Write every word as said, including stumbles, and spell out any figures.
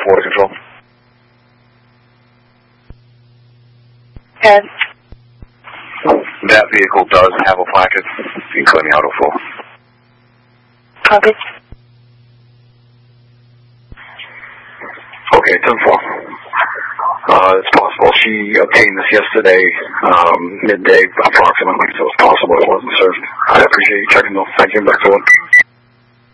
water control. And? That vehicle does have a placard, including auto full. Copy. Okay, ten four. Uh, it's possible she obtained this yesterday, um, midday approximately, so it's possible it wasn't served. I appreciate you checking though. Thank you. Back to one.